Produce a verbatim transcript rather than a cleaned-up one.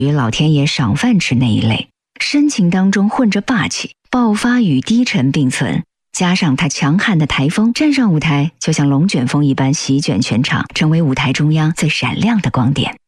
与老天爷赏饭吃那一类，深情当中混着霸气，爆发与低沉并存。加上他强悍的台风，站上舞台就像龙卷风一般席卷全场，成为舞台中央最闪亮的光点。